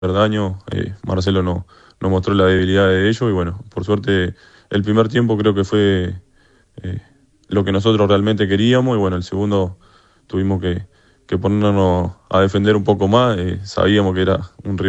daño. Marcelo no mostró la debilidad de ellos y bueno, por suerte el primer tiempo creo que fue eh, lo que nosotros realmente queríamos y bueno, el segundo tuvimos que ponernos a defender un poco más. Sabíamos que era un rival